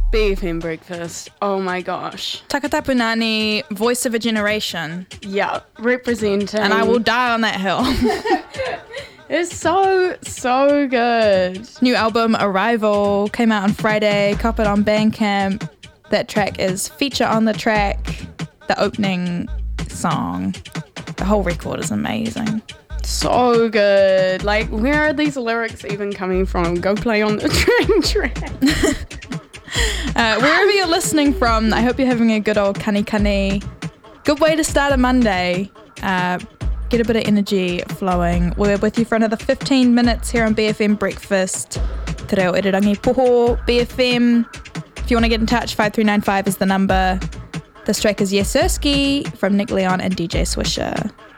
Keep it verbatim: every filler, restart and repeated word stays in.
B F M breakfast. Oh my gosh. Takatapu Nani, voice of a generation. Yeah, representing. And I will die on that hill. It's so, so good. New album, Arrival, came out on Friday. Cop it on Bandcamp. That track is feature on the track. The opening song. The whole record is amazing. So good. Like, where are these lyrics even coming from? Go play on the train track. uh, wherever you're listening from, I hope you're having a good old kani kani. Good way to start a Monday. Uh, get a bit of energy flowing. We're with you for another fifteen minutes here on B F M Breakfast. Te reo irirangi poho, B F M. If you want to get in touch, five three nine five is the number. This track is Yesurski from Nick Leon and D J Swisher.